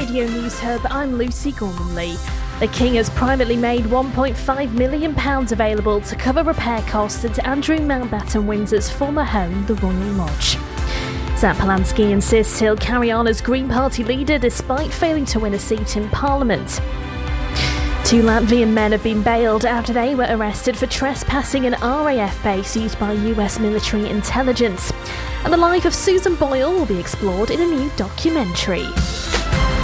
Radio News Hub, I'm Lucy Gormanley. The King has privately made £1.5 million available to cover repair costs at Andrew Mountbatten Windsor's former home, the Royal Lodge. Zapp Polanski insists he'll carry on as Green Party leader despite failing to win a seat in Parliament. 2 Latvian men have been bailed after they were arrested for trespassing an RAF base used by US military intelligence. And the life of Susan Boyle will be explored in a new documentary.